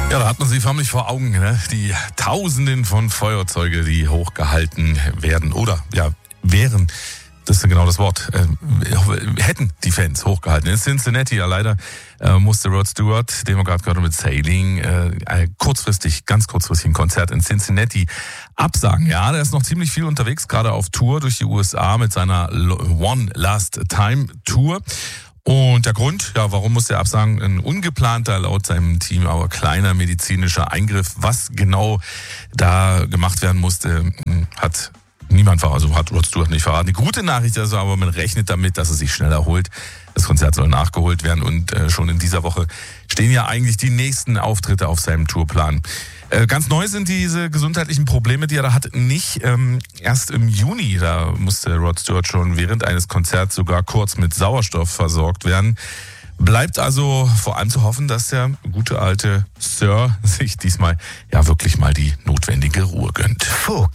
Ja, da hat man sie förmlich vor Augen, ne? Die Tausenden von Feuerzeuge, die hochgehalten werden oder ja, wären. Das ist genau das Wort. Hätten die Fans hochgehalten. In Cincinnati ja leider musste Rod Stewart, den wir gerade gehört haben mit Sailing, ganz kurzfristig ein Konzert in Cincinnati absagen. Ja, der ist noch ziemlich viel unterwegs, gerade auf Tour durch die USA mit seiner One Last Time Tour. Und der Grund, ja, warum musste er absagen? Ein ungeplanter, laut seinem Team, aber kleiner medizinischer Eingriff. Was genau da gemacht werden musste, hat niemand verraten, also hat Rod Stewart nicht verraten. Die gute Nachricht ist aber, man rechnet damit, dass er sich schnell erholt. Das Konzert soll nachgeholt werden und schon in dieser Woche stehen ja eigentlich die nächsten Auftritte auf seinem Tourplan. Ganz neu sind diese gesundheitlichen Probleme, die er da hat, nicht. Erst im Juni, da musste Rod Stewart schon während eines Konzerts sogar kurz mit Sauerstoff versorgt werden. Bleibt also vor allem zu hoffen, dass der gute alte Sir sich diesmal ja wirklich mal die notwendige Ruhe gönnt.